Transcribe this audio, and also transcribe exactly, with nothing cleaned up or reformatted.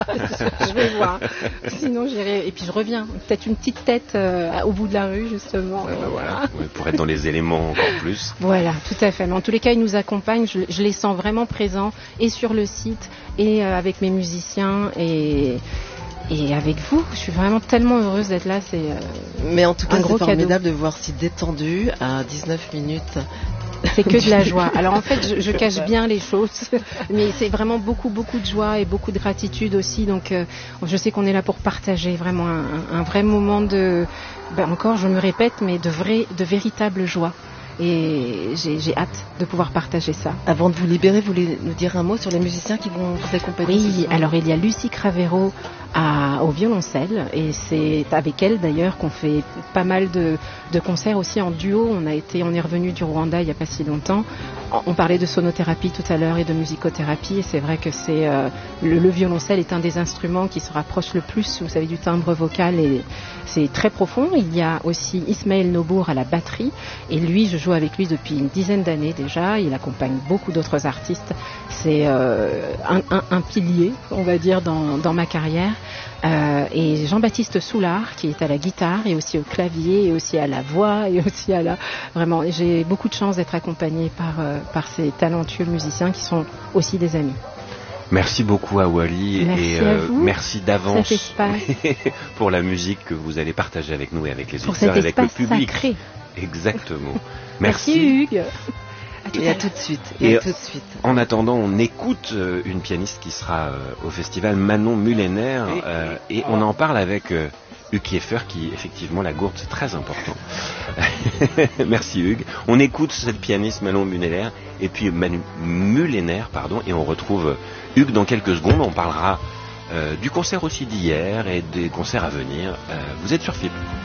Je vais voir. Sinon, j'irai. Et puis, je reviens. Peut-être une petite tête euh, au bout de la rue, justement. Euh, voilà. Ouais, pour être dans les éléments encore plus. Voilà, tout à fait. Mais en tous les cas, ils nous accompagnent. Je, je les sens vraiment présents, et sur le site, et euh, avec mes musiciens, et. Et avec vous, je suis vraiment tellement heureuse d'être là. C'est euh, Mais en tout cas, un gros c'est formidable cadeau. de voir si détendu à dix-neuf minutes. C'est que de la joie. Alors en fait, je, je cache bien les choses, mais c'est vraiment beaucoup, beaucoup de joie et beaucoup de gratitude aussi. Donc, euh, je sais qu'on est là pour partager vraiment un, un vrai moment de, ben encore, je me répète, mais de vrai, de véritable joie. Et j'ai, j'ai hâte de pouvoir partager ça. Avant de vous libérer, vous voulez nous dire un mot sur les musiciens qui vont vous accompagner? Oui, alors il y a Lucie Cravero à, au violoncelle, et c'est avec elle d'ailleurs qu'on fait pas mal de, de concerts aussi en duo. On a été, on est revenu du Rwanda il n'y a pas si longtemps. On parlait de sonothérapie tout à l'heure et de musicothérapie, et c'est vrai que c'est euh, le, le violoncelle est un des instruments qui se rapproche le plus, vous savez, du timbre vocal, et c'est très profond. Il y a aussi Ismaël Nobour à la batterie, et lui, je joue avec lui depuis une dizaine d'années déjà. Il accompagne beaucoup d'autres artistes. C'est euh, un, un, un pilier, on va dire, dans, dans ma carrière. Euh, et Jean-Baptiste Soulard qui est à la guitare et aussi au clavier et aussi à la voix et aussi à la... Vraiment, j'ai beaucoup de chance d'être accompagnée par, euh, par ces talentueux musiciens qui sont aussi des amis. Merci beaucoup à Wally, merci et euh, à vous. merci d'avance pour la musique que vous allez partager avec nous et avec les auditeurs et avec le public. Sacré. Exactement. Merci, merci Hugues. À tout et à, à tout de suite. Et, et à tout de suite. En attendant, on écoute euh, une pianiste qui sera euh, au festival, Manon Mullener, euh, et on en parle avec euh, Hugues Kieffer, qui effectivement, la gourde c'est très important. Merci Hugues. On écoute cette pianiste Manon Mullener et puis Manu Mullener, pardon, et on retrouve Hugues dans quelques secondes. On parlera euh, du concert aussi d'hier et des concerts à venir. Euh, vous êtes sur F I B.